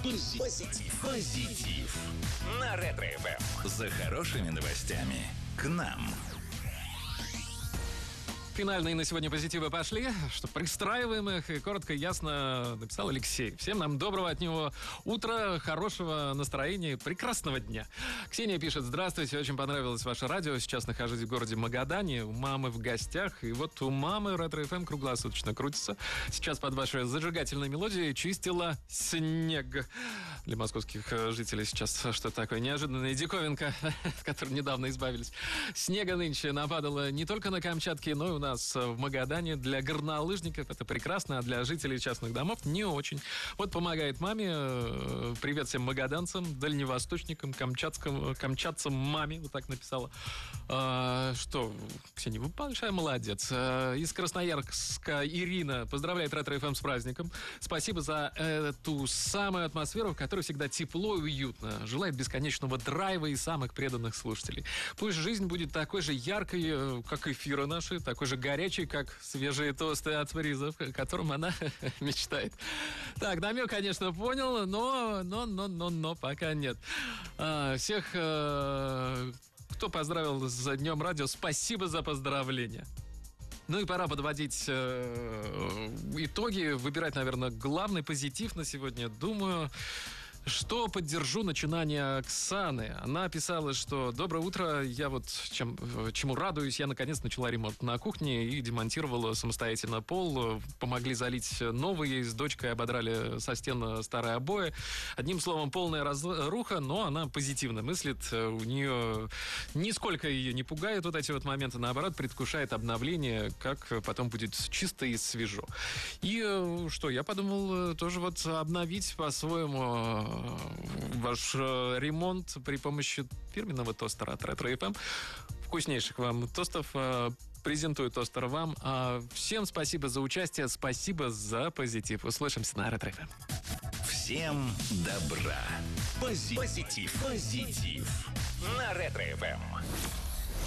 Позитив. На Ретро-ФМ. За хорошими новостями к нам. Финальные на сегодня позитивы пошли, что пристраиваем их, и коротко и ясно написал Алексей. Всем нам доброго от него утра, хорошего настроения, прекрасного дня. Ксения пишет: здравствуйте, очень понравилось ваше радио. Сейчас нахожусь в городе Магадане, у мамы в гостях. И вот у мамы Ретро-ФМ круглосуточно крутится. Сейчас под вашей зажигательной мелодией чистила снег. Для московских жителей сейчас что-то такое неожиданная диковинка, от которой недавно избавились. Снега нынче нападало не только на Камчатке, но и у нас в Магадане. Для горнолыжников это прекрасно, а для жителей частных домов не очень. Вот помогает маме. Привет всем магаданцам, дальневосточникам, камчатцам маме. Вот так написала. Что, Ксения, вы большая молодец. Из Красноярска Ирина поздравляет Ретро-ФМ с праздником. Спасибо за эту самую атмосферу, в которой всегда тепло и уютно. Желает бесконечного драйва и самых преданных слушателей. Пусть жизнь будет такой же яркой, как эфиры наши, такой же горячий, как свежие тосты от фризов, о котором она мечтает. Так, намек, конечно, понял, но пока нет. Всех, кто поздравил с Днем Радио, спасибо за поздравления. Ну и пора подводить итоги, выбирать, наверное, главный позитив на сегодня. Думаю, что поддержу начинание Оксаны. Она писала, что доброе утро, я вот чему радуюсь, я наконец начала ремонт на кухне и демонтировала самостоятельно пол. Помогли залить новые, с дочкой ободрали со стен старые обои. Одним словом, полная разруха, но она позитивно мыслит. У нее нисколько ее не пугает вот эти вот моменты, наоборот, предвкушает обновление, как потом будет чисто и свежо. И что, я подумал тоже вот обновить по-своему ваш ремонт при помощи фирменного тостера от Ретро-ФМ. Вкуснейших вам тостов. Презентую тостер вам. Всем спасибо за участие, спасибо за позитив. Услышимся на Ретро-ФМ. Всем добра. Позитив. На Ретро-ФМ.